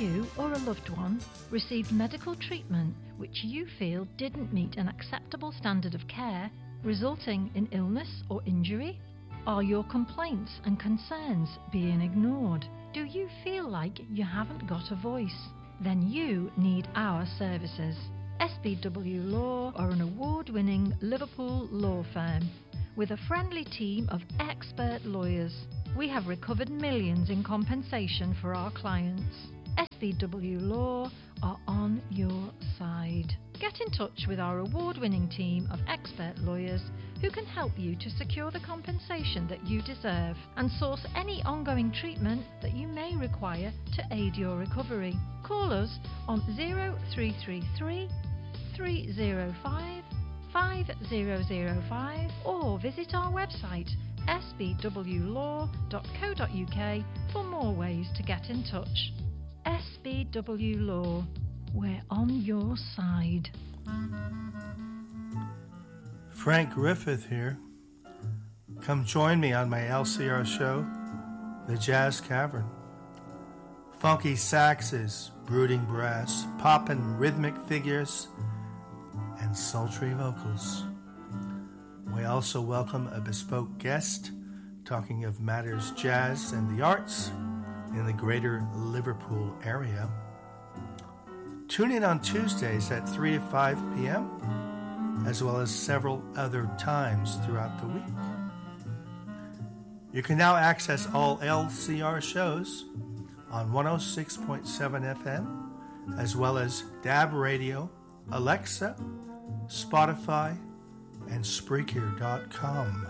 you or a loved one received medical treatment which you feel didn't meet an acceptable standard of care, resulting in illness or injury? Are your complaints and concerns being ignored? Do you feel like you haven't got a voice? Then you need our services. SBW Law are an award-winning Liverpool law firm with a friendly team of expert lawyers. We have recovered millions in compensation for our clients. SBW Law are on your side. Get in touch with our award-winning team of expert lawyers who can help you to secure the compensation that you deserve and source any ongoing treatment that you may require to aid your recovery. Call us on 0333 305 5005 or visit our website sbwlaw.co.uk for more ways to get in touch. SBW Law, we're on your side. Frank Griffith here. Come join me on my LCR show, The Jazz Cavern. Funky saxes, brooding brass, poppin' rhythmic figures, and sultry vocals. We also welcome a bespoke guest talking of matters jazz and the arts in the greater Liverpool area. Tune in on Tuesdays at 3 to 5 p.m., as well as several other times throughout the week. You can now access all LCR shows on 106.7 FM, as well as DAB Radio, Alexa, Spotify, and Spreaker.com.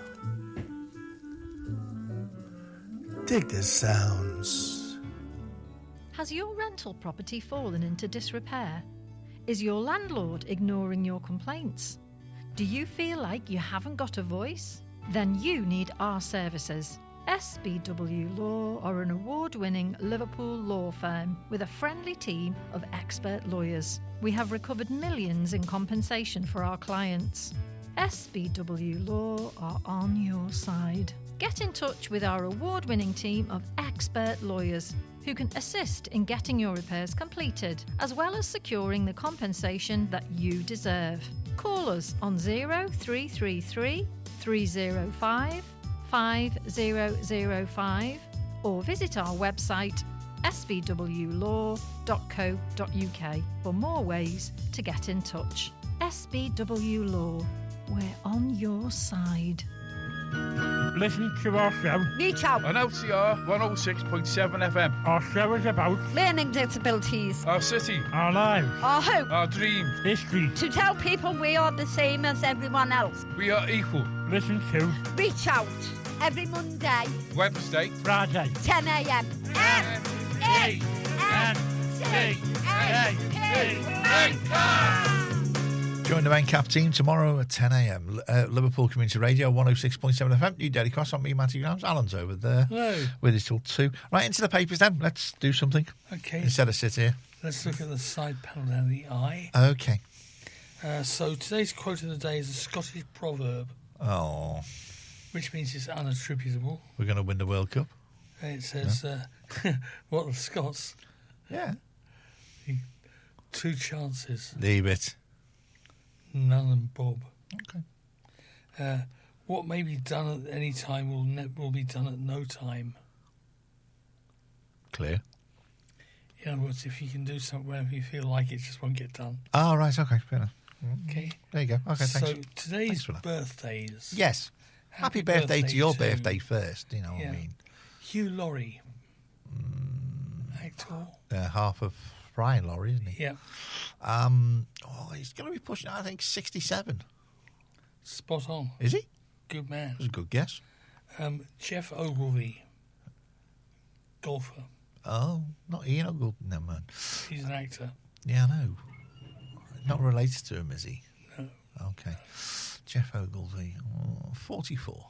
Dig the sounds. Has your rental property fallen into disrepair? Is your landlord ignoring your complaints? Do you feel like you haven't got a voice? Then you need our services. SBW Law are an award-winning Liverpool law firm with a friendly team of expert lawyers. We have recovered millions in compensation for our clients. SBW Law are on your side. Get in touch with our award-winning team of expert lawyers who can assist in getting your repairs completed, as well as securing the compensation that you deserve. Call us on 0333 305 5005 or visit our website sbwlaw.co.uk for more ways to get in touch. SBW Law, we're on your side. Listen to our show. Reach out. On LCR 106.7 FM. Our show is about Learning disabilities. Our city. our lives, Our hope. Our dreams. history. To tell people we are the same as everyone else. We are equal. Listen to Reach out. Every Monday, Wednesday. Friday. 10 a.m. Join the main cap team tomorrow at 10 a.m. Liverpool Community Radio 106.7 FM. New Daily Cross on me, Matthew Grams. Alan's over there. Hello. With us till 2. Right, into the papers then. Let's do something. Okay. Instead of sit here. Let's look at the side panel down the eye. Okay. So today's quote of the day is a Scottish proverb, Oh, which means it's unattributable. we're going to win the World Cup. And it says, what the Scots? Yeah. 2 chances, Leave it. none and Bob. Okay. What may be done at any time will be done at no time. Clear. In other words, if you can do something whenever you feel like it, just won't get done. Oh, right. Okay. Fair enough. Okay. There you go. Okay, thanks. So today's Thanks for that. birthdays. Yes. Happy birthday to your birthday first. You know what I mean. Hugh Laurie, actor. Half of Brian Laurie, isn't he? Yeah, He's going to be pushing, I think, 67. spot on. Is he? Good man. That was a good guess. Jeff Ogilvy, golfer. Oh, not Ian Ogilvy. Never mind. He's an actor. Yeah, I know. Not related to him, is he? No. Okay. Jeff Ogilvy, 44.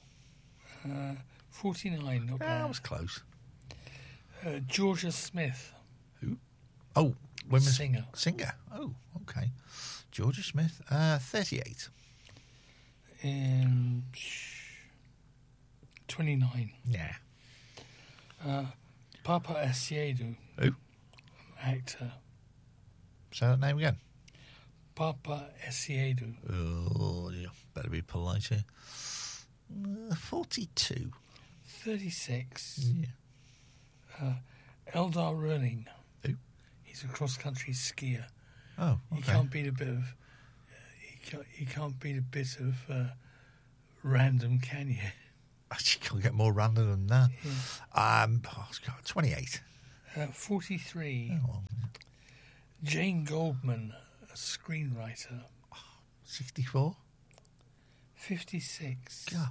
49, not That bad. was close. Georgia Smith, Who? Oh, women's Singer. Singer. Oh, okay. Georgia Smith, 38. 29. Yeah. Papa Asiedu, Who? actor. Say that name again. Papa Essiedu. Oh, yeah. Better be polite here. 42. 36. Yeah. Eldar Rerling. Who? He's a cross-country skier. Oh, okay. You can't beat a bit of. You can't beat a bit of random, can you? You can't get more random than that. Yeah. 28. 43. Oh, well, Jane Goldman, a screenwriter. 64. 56. God.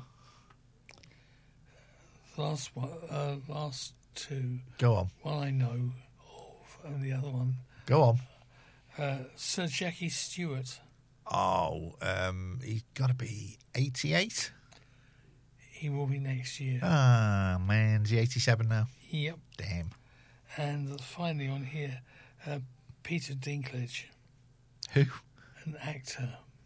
Last two. Go on. One I know of, and the other one. Go on. Sir Jackie Stewart. Oh, he's got to be 88. He will be next year. Ah, man. Is he 87 now? Yep. Damn. And finally on here, Peter Dinklage, Who? an actor.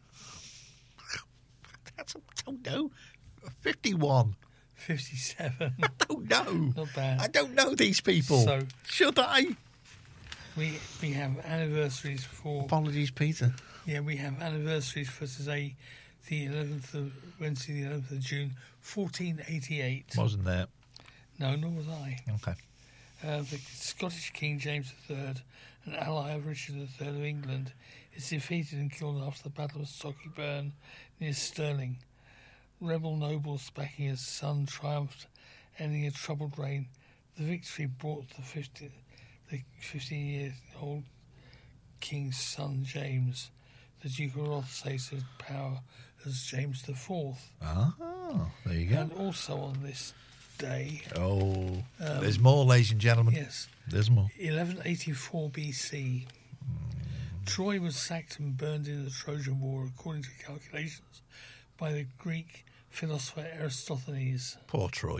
I don't know. 51. 57. I don't know. Not bad. I don't know these people. So- Should I? We have anniversaries for. Apologies, Peter. Yeah, we have anniversaries for today, Wednesday, the 11th of June, 1488. Wasn't there. No, nor was I. Okay. The Scottish King James III, an ally of Richard III of England, is defeated and killed after the Battle of Stocky Burn near Stirling. Rebel nobles backing his son triumphed, ending a troubled reign. The victory brought the 15-year-old king's son James, the Duke of Rothesay, to power as James IV. Oh, there you go. And also on this day, Oh, there's more, ladies and gentlemen. yes, There's more. 1184 BC. Troy was sacked and burned in the Trojan War, according to calculations by the Greek philosopher Aristophanes. Poor Troy.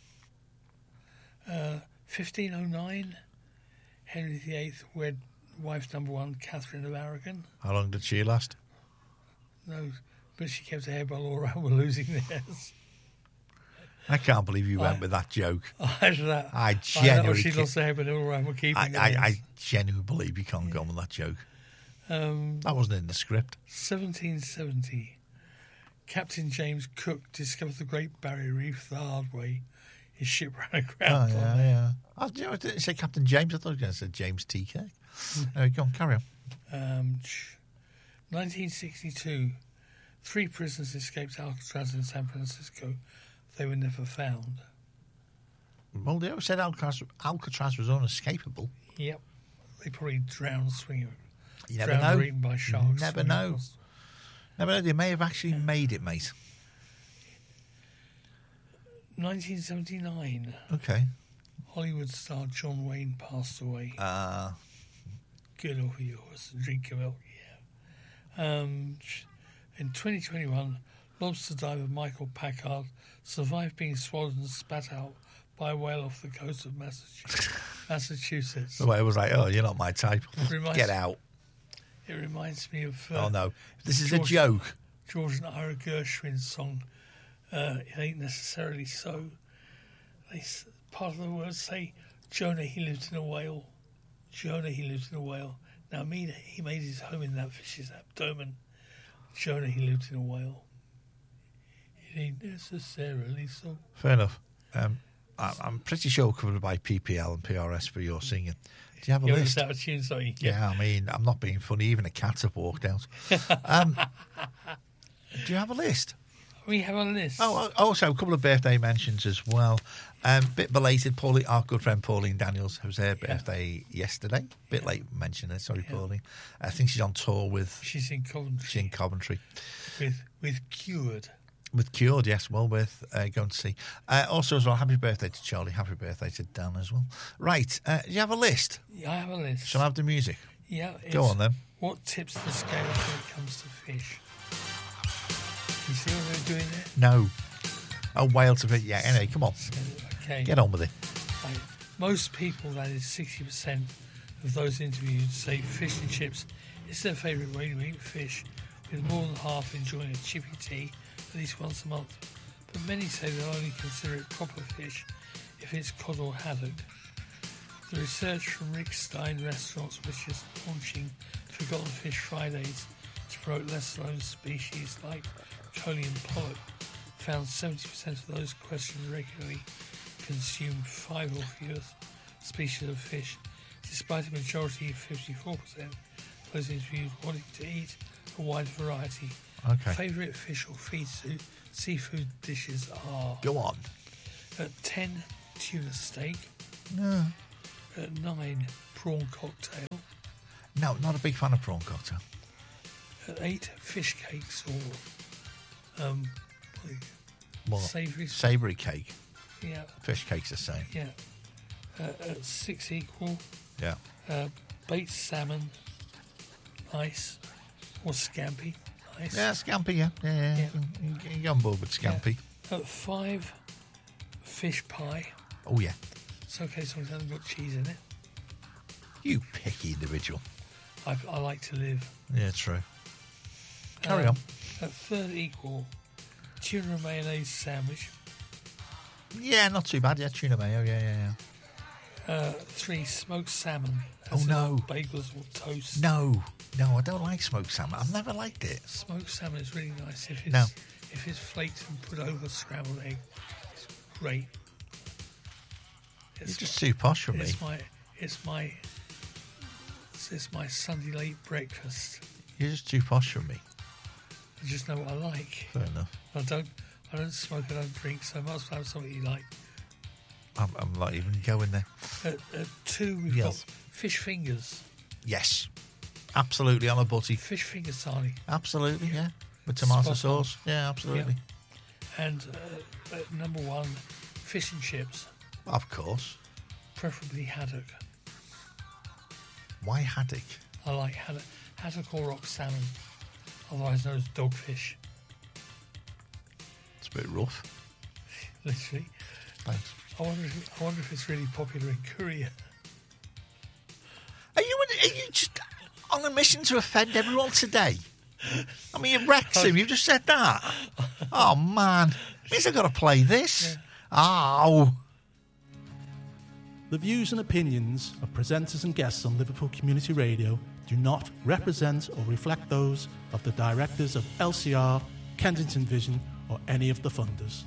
1509, Henry VIII wed wife number one, Catherine of Aragon. How long did she last? No, but she kept her hair while all around were losing theirs. I can't believe you went with that joke. After that, I know genuinely she can't- lost her hair, but all around were keeping theirs. I genuinely believe you can't go on with that joke. That wasn't in the script. 1770, Captain James Cook discovered the Great Barrier Reef the hard way. His ship ran aground. Oh, yeah. I didn't say Captain James. I thought you were going to say James TK. Go on, carry on. 1962, 3 prisoners escaped Alcatraz in San Francisco. They were never found. Well, they always said Alcatraz was unescapable. Yep. They probably drowned swinging. You never drowned know. or eaten by sharks. Never swimming know. across. Never know. They may have actually made it, mate. 1979, Okay. Hollywood star John Wayne passed away. Good over yours. Drink your milk, yeah. In 2021, lobster diver Michael Packard survived being swallowed and spat out by a whale off the coast of Massachusetts. The way it was like, oh, you're not my type. Reminds- Get out. It reminds me of Oh, no. This is George- a joke. George and Ira Gershwin's song, It Ain't Necessarily So. Part of the words say, Jonah, he lived in a whale. Jonah, he lived in a whale. Now, he made his home in that fish's abdomen. Jonah, he lived in a whale. It ain't necessarily so. Fair enough. I'm pretty sure covered by PPL and PRS for your singing. Do you have a You're list? out of tune, sorry. Yeah, I mean, I'm not being funny. Even a cat have walked out. Do you have a list? We have a list. Oh, also a couple of birthday mentions as well. Bit belated, our good friend Pauline Daniels, whose her birthday yesterday. Bit late mentioning it, sorry, Pauline. I think she's on tour with... She's in Coventry. She's in Coventry. With Cured. With Cured, yes, well worth going to see. Also as well, happy birthday to Charlie, happy birthday to Dan as well. Right, do you have a list? Yeah, I have a list. Shall I have the music? Yeah. Go on then. What tips the scale when it comes to fish? You see what they're doing there? No. Oh, whale to fish. Yeah, anyway, come on. Okay. Get on with it. Right. Most people, that is 60% of those interviewed, say fish and chips is their favourite way to eat fish, with more than half enjoying a chippy tea at least once a month. But many say they'll only consider it proper fish if it's cod or haddock. The research from Rick Stein Restaurants, which is launching Forgotten Fish Fridays to promote lesser-known species like Coleon pollock, found 70% of those questioned regularly consume 5 or fewer species of fish, despite a majority of 54% of those interviewed wanting to eat a wide variety. Okay. Favourite fish or seafood dishes are... Go on. At 10, tuna steak. No. At 9, prawn cocktail. No, not a big fan of prawn cocktail. At 8, fish cakes or What? savoury. Savoury cake. Yeah, Fish cake's the same. yeah. At 6 equal, Yeah. baked salmon, nice, or scampi, nice. Yeah, scampi, yeah. Yeah. Yeah. You can get on board with scampi. At 5, fish pie. Oh, yeah. It's okay as long as it hasn't got cheese in it. You picky individual. I like to live. Yeah, true. Carry on. At 3rd equal, tuna mayonnaise sandwich. Yeah, not too bad. Yeah, tuna mayo. Yeah. 3, smoked salmon. Oh, As in no. Bagels or toast. No, I don't like smoked salmon. I've never liked it. Smoked salmon is really nice if it's No. if it's flaked and put over scrambled egg. It's great. You're just too posh for me. It's my Sunday late breakfast. You're just too posh for me. You just know what I like. Fair enough. I don't smoke, I don't drink, so I must have something you like. I'm not even going there. At 2, we've Yes. got fish fingers. Yes. Absolutely on a butty. Fish finger sarnie. Absolutely, yeah. With tomato Spot on. sauce. Yeah, absolutely. And at number 1, fish and chips, Of course. preferably haddock. Why haddock? I like haddock or rock salmon, otherwise known as dogfish. It's a bit rough. Literally. Thanks. I wonder if it's really popular in Korea. Are you just on a mission to offend everyone today? I mean, you Wrexham, you just said that. Oh, man. Means I've got to play this. Oh. The views and opinions of presenters and guests on Liverpool Community Radio do not represent or reflect those of the directors of LCR, Kensington Vision, or any of the funders.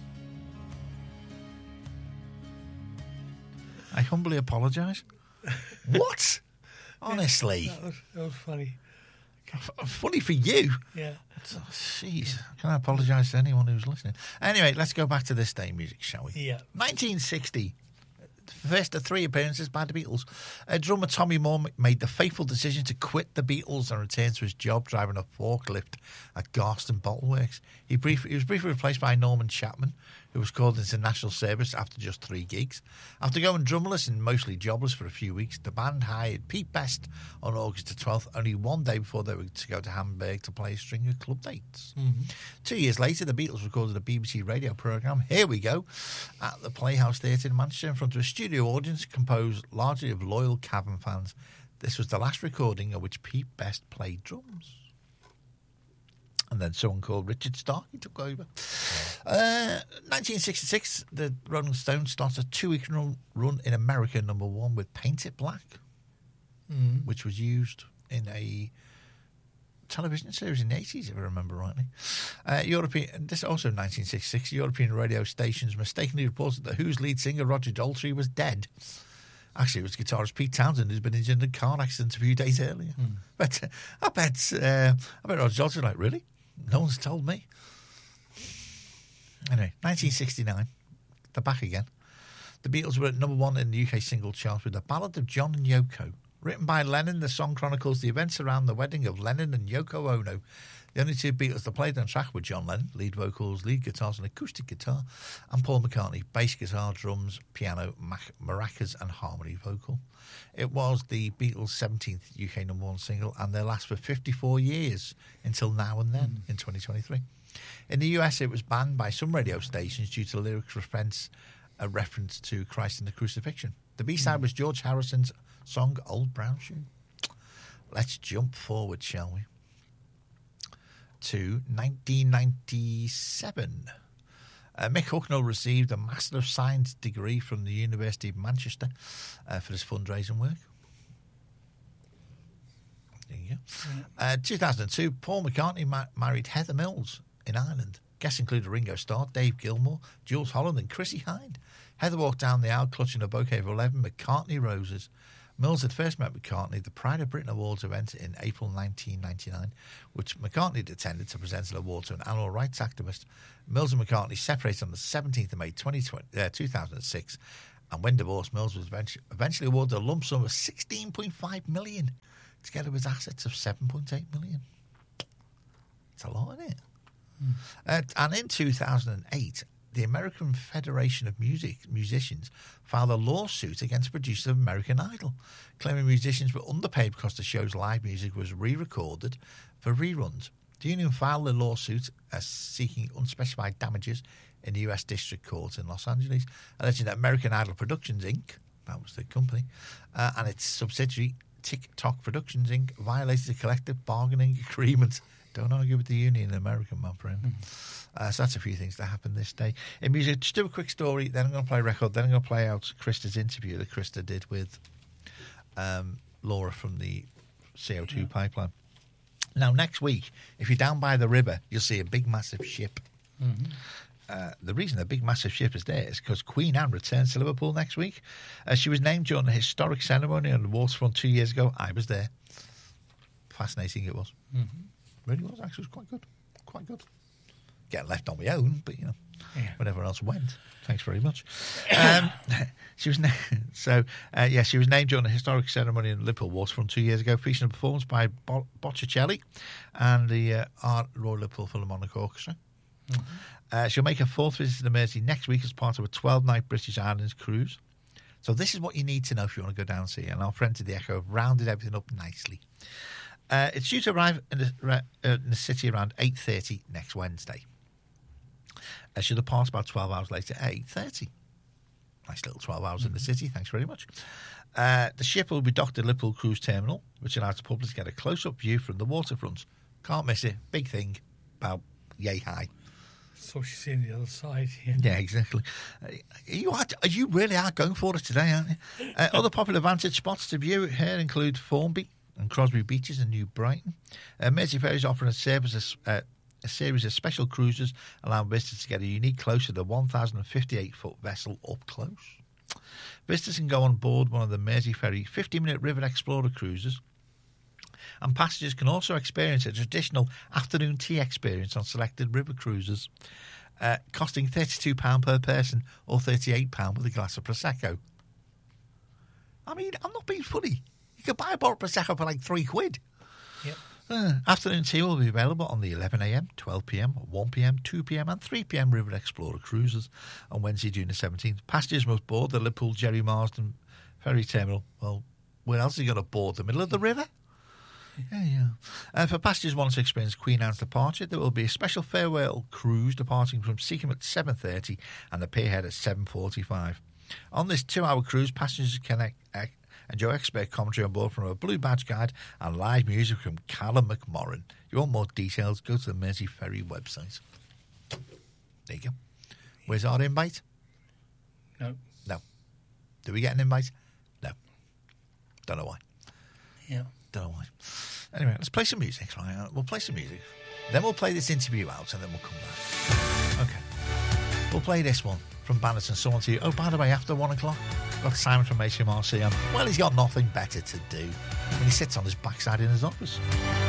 I humbly apologise. What? Honestly. That was funny. Funny for you. Yeah. Oh, jeez. Can I apologise to anyone who's listening? Anyway, let's go back to this day music, shall we? Yeah. 1960. First of 3 appearances by the Beatles. Drummer Tommy Moore made the fateful decision to quit the Beatles and return to his job driving a forklift at Garston Bottle Works. He was briefly replaced by Norman Chapman, who was called into national service after just 3 gigs. After going drummerless and mostly jobless for a few weeks, the band hired Pete Best on August the 12th, only 1 day before they were to go to Hamburg to play a string of club dates. 2 years later, the Beatles recorded a BBC radio programme, Here We Go, at the Playhouse Theatre in Manchester in front of a studio audience composed largely of loyal Cavern fans. This was the last recording of which Pete Best played drums. And then someone called Richard Starkey took over. 1966, the Rolling Stones started a 2-week run in America, #1, with Paint It Black, which was used in a television series in the 80s, if I remember rightly. This also 1966, European radio stations mistakenly reported that Who's lead singer Roger Daltrey was dead. Actually, it was guitarist Pete Townsend who's been injured in a car accident a few days earlier. But I bet Roger Daltrey was like, really? No one's told me. Anyway, 1969, they're back again. The Beatles were at #1 in the UK single chart with The Ballad of John and Yoko. Written by Lennon, the song chronicles the events around the wedding of Lennon and Yoko Ono. The only 2 Beatles that played on track were John Lennon, lead vocals, lead guitars and acoustic guitar, and Paul McCartney, bass guitar, drums, piano, maracas and harmony vocal. It was the Beatles' 17th UK #1 single and their last for 54 years until Now and Then in 2023. In the US, it was banned by some radio stations due to lyrics a reference to Christ and the Crucifixion. The B-side was George Harrison's song Old Brown Shoe. Let's jump forward, shall we, to 1997. Mick Hucknall received a Master of Science degree from the University of Manchester for his fundraising work. There you go. 2002, Paul McCartney married Heather Mills in Ireland. Guests included Ringo Starr, Dave Gilmour, Jules Holland and Chrissie Hynde. Heather walked down the aisle clutching a bouquet of 11 McCartney roses. Mills had first met McCartney at the Pride of Britain Awards event in April 1999, which McCartney had attended to present an award to an animal rights activist. Mills and McCartney separated on the 17th of May 2006, and when divorced, Mills was eventually awarded a lump sum of $16.5 million, together with assets of $7.8 million. It's a lot, isn't it? And in 2008, the American Federation of Musicians filed a lawsuit against producers of American Idol, claiming musicians were underpaid because the show's live music was re-recorded for reruns. The union filed a lawsuit seeking unspecified damages in the U.S. District Court in Los Angeles, alleging that American Idol Productions, Inc., that was the company, and its subsidiary, TikTok Productions, Inc., violated a collective bargaining agreement. Don't argue with the union in America, my friend. So that's a few things that happened this day. In music, just do a quick story, then I'm going to play a record, then I'm going to play out Krista's interview that Krista did with Laura from the CO2 pipeline. Now, next week, if you're down by the river, you'll see a big, massive ship. The reason the big, massive ship is there is because Queen Anne returns to Liverpool next week. She was named during the historic ceremony on the waterfront 2 years ago. I was there. Fascinating it was. Really was, actually. It was quite good. Quite good. Getting left on my own, but, you know, when everyone else went. Thanks very much. She was she was named during the historic ceremony in Liverpool waterfront 2 years ago, featuring a performance by Botticelli and the Royal Liverpool Philharmonic Orchestra. She'll make her fourth visit to the Mersey next week as part of a 12-night British Islands cruise. So this is what you need to know if you want to go down and see her. And our friends at the Echo have rounded everything up nicely. It's due to arrive in the city around 8:30 next Wednesday. She'll depart about 12 hours later at 8:30. Nice little 12 hours in the city. Thanks very much. The ship will be docked at Liverpool Cruise Terminal, which allows the public to get a close-up view from the waterfront. Can't miss it. Big thing. About yay high. So she's seen the other side. Yeah, exactly. You really are going for it today, aren't you? Other popular vantage spots to view here include Formby and Crosby Beaches in New Brighton. Mersey Ferries offering a series of special cruises allowing visitors to get a unique close to the 1,058-foot vessel up close. Visitors can go on board one of the Mersey Ferry 50-minute River Explorer cruises, and passengers can also experience a traditional afternoon tea experience on selected river cruises, costing £32 per person or £38 with a glass of Prosecco. I mean, I'm not being funny. You can buy a bottle of Prosecco for like £3. Yep. Afternoon tea will be available on the 11am, 12pm, 1pm, 2pm and 3pm River Explorer cruises on Wednesday, June the 17th. Passengers must board the Liverpool Jerry Marsden ferry terminal. Well, where else are you going to board? The middle of the river? Yeah. For passengers wanting to experience Queen Anne's departure, there will be a special farewell cruise departing from Seacombe at 7:30 and the pierhead at 7:45. On this 2-hour cruise, passengers can enjoy expert commentary on board from a Blue Badge guide and live music from Callum McMorrin. If you want more details, go to the Mersey Ferry website. There you go. Where's our invite? No. Do we get an invite? No. Don't know why. Yeah. Don't know why. Anyway, let's play some music, right? We'll play some music. Then we'll play this interview out and then we'll come back. Okay. We'll play this one from Bannerton. Someone to you. Oh, by the way, after 1 o'clock, got Simon from HMRC on. Well, he's got nothing better to do when he sits on his backside in his office.